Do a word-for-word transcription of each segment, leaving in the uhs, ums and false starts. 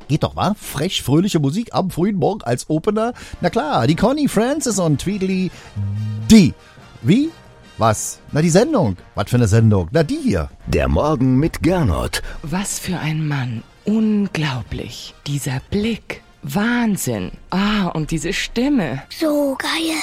Geht doch, wa? Frech, fröhliche Musik am frühen Morgen als Opener. Na klar, die Connie Francis und Tweedly D. Wie? Was? Na, die Sendung. Was für eine Sendung? Na, die hier. Der Morgen mit Gernot. Was für ein Mann. Unglaublich. Dieser Blick. Wahnsinn. Ah, und diese Stimme. So geil.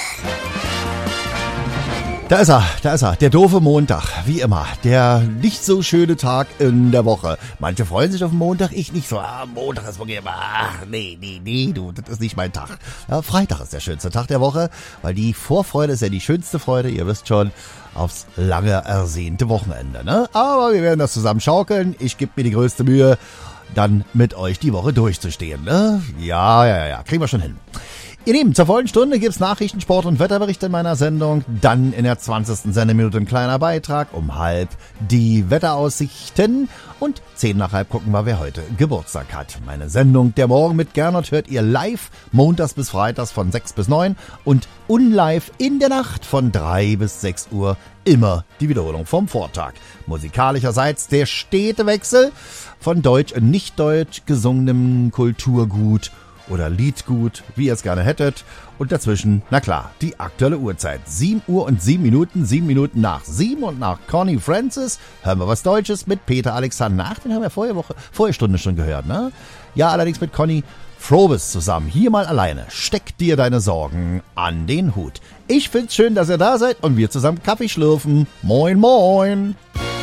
Da ist er, da ist er, der doofe Montag, wie immer, der nicht so schöne Tag in der Woche. Manche freuen sich auf den Montag, ich nicht so, ah, Montag ist wirklich immer, ach, nee, nee, nee, du, das ist nicht mein Tag. Ja, Freitag ist der schönste Tag der Woche, weil die Vorfreude ist ja die schönste Freude, ihr wisst schon, aufs lange ersehnte Wochenende, ne? Aber wir werden das zusammen schaukeln, ich gebe mir die größte Mühe, dann mit euch die Woche durchzustehen, ne? Ja, ja, ja, kriegen wir schon hin. Ihr Lieben, zur vollen Stunde gibt's Nachrichten, Sport und Wetterbericht in meiner Sendung. Dann in der zwanzigsten Sendeminute ein kleiner Beitrag. Um halb die Wetteraussichten. Und zehn nach halb gucken wir, wer heute Geburtstag hat. Meine Sendung Der Morgen mit Gernot hört ihr live montags bis freitags von sechs bis neun und unlive in der Nacht von drei bis sechs Uhr. Immer die Wiederholung vom Vortag. Musikalischerseits der stete Wechsel von deutsch und nicht deutsch gesungenem Kulturgut oder Liedgut, wie ihr es gerne hättet. Und dazwischen, na klar, die aktuelle Uhrzeit. sieben Uhr und sieben Minuten, sieben Minuten nach sieben und nach Connie Francis hören wir was Deutsches mit Peter Alexander. Ach, den haben wir vorher Woche, vorher Stunde schon gehört, ne? Ja, allerdings mit Conny Frobes zusammen. Hier mal alleine. Steck dir deine Sorgen an den Hut. Ich find's schön, dass ihr da seid und wir zusammen Kaffee schlürfen. Moin, moin!